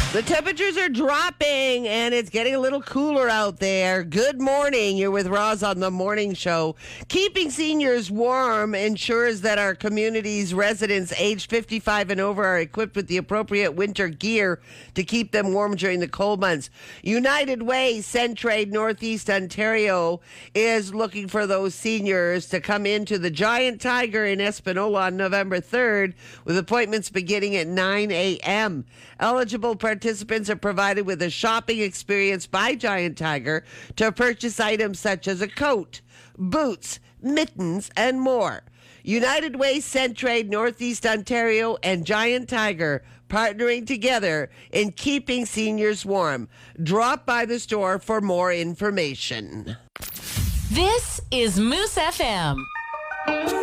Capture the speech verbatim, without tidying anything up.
The temperatures are dropping and it's getting a little cooler out there. Good morning. You're with Roz on the morning show. Keeping seniors warm ensures that our community's residents aged fifty-five and over are equipped with the appropriate winter gear to keep them warm during the cold months. United Way Centraide Northeast Ontario is looking for those seniors to come into the Giant Tiger in Espanola on November third with appointments beginning at nine a.m. Eligible participants are provided with a shopping experience by Giant Tiger to purchase items such as a coat, boots, mittens, and more. United Way Centraide Northeast Ontario and Giant Tiger partnering together in keeping seniors warm. Drop by the store for more information. This is Moose F M.